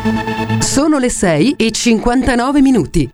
Sono le 6:59.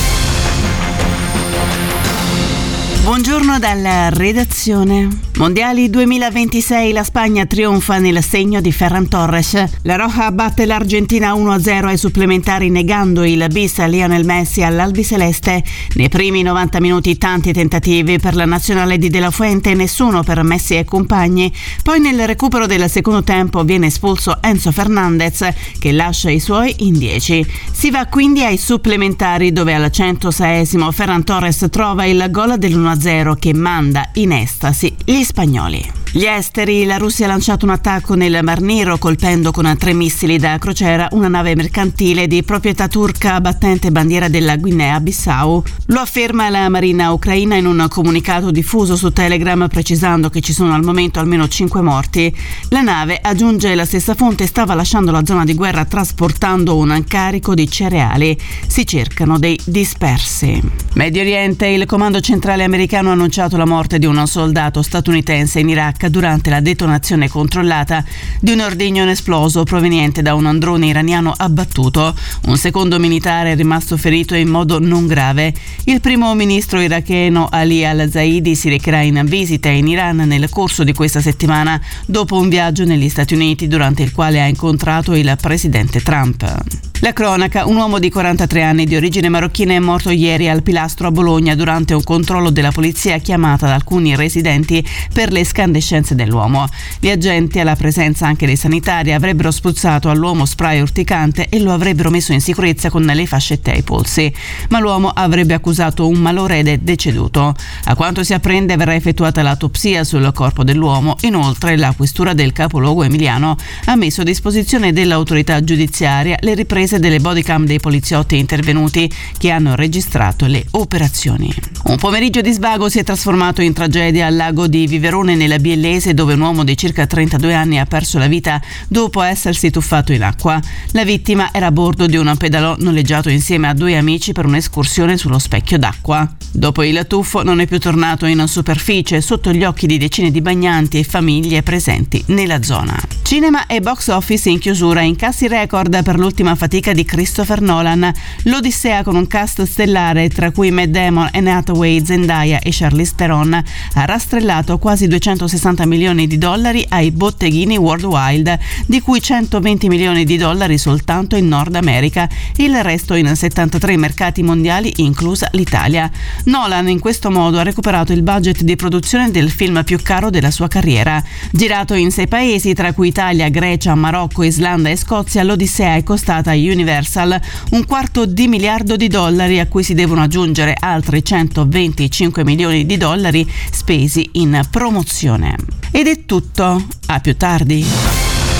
Buongiorno dalla redazione. Mondiali 2026, la Spagna trionfa nel segno di Ferran Torres. La Roja batte l'Argentina 1-0 ai supplementari negando il bis a Lionel Messi all'albiceleste. Nei primi 90 minuti tanti tentativi per la nazionale di De La Fuente, nessuno per Messi e compagni. Poi nel recupero del secondo tempo viene espulso Enzo Fernandez che lascia i suoi in 10. Si va quindi ai supplementari dove al 106esimo Ferran Torres trova il gol dell'1-0 che manda in estasi gli spagnoli. Gli esteri, la Russia ha lanciato un attacco nel Mar Nero colpendo con 3 missili da crociera una nave mercantile di proprietà turca battente bandiera della Guinea-Bissau. Lo afferma la Marina ucraina in un comunicato diffuso su Telegram precisando che ci sono al momento almeno 5 morti. La nave, aggiunge la stessa fonte, stava lasciando la zona di guerra trasportando un carico di cereali. Si cercano dei dispersi. Medio Oriente, il comando centrale americano ha annunciato la morte di un soldato statunitense in Iraq durante la detonazione controllata di un ordigno inesploso proveniente da un drone iraniano abbattuto. Un secondo militare è rimasto ferito in modo non grave. Il primo ministro iracheno Ali al-Zaidi si recherà in visita in Iran nel corso di questa settimana dopo un viaggio negli Stati Uniti durante il quale ha incontrato il presidente Trump. La cronaca, un uomo di 43 anni di origine marocchina è morto ieri al Pilastro a Bologna durante un controllo della polizia chiamata da alcuni residenti per le scandescenze dell'uomo. Gli agenti, alla presenza anche dei sanitari, avrebbero spruzzato all'uomo spray urticante e lo avrebbero messo in sicurezza con le fascette ai polsi, ma l'uomo avrebbe accusato un malore ed è deceduto. A quanto si apprende verrà effettuata l'autopsia sul corpo dell'uomo. Inoltre la questura del capoluogo emiliano ha messo a disposizione dell'autorità giudiziaria le riprese delle bodycam dei poliziotti intervenuti che hanno registrato le operazioni. Un pomeriggio di svago si è trasformato in tragedia al lago di Viverone nella Biellese, dove un uomo di circa 32 anni ha perso la vita dopo essersi tuffato in acqua. La vittima era a bordo di un pedalò noleggiato insieme a 2 amici per un'escursione sullo specchio d'acqua. Dopo il tuffo non è più tornato in superficie, sotto gli occhi di decine di bagnanti e famiglie presenti nella zona. Cinema e box office in chiusura, incassi record per l'ultima fatica di Christopher Nolan. L'Odissea, con un cast stellare tra cui Matt Damon, Anne Hathaway, Zendaya e Charlize Theron, ha rastrellato quasi 260 milioni di dollari ai botteghini worldwide, di cui 120 milioni di dollari soltanto in Nord America, il resto in 73 mercati mondiali, inclusa l'Italia. Nolan in questo modo ha recuperato il budget di produzione del film più caro della sua carriera. Girato in 6 paesi, tra cui Italia, Grecia, Marocco, Islanda e Scozia, l'Odissea è costata a Universal $250 miliardi, a cui si devono aggiungere altri 125 milioni di dollari spesi in promozione. Ed è tutto, a più tardi.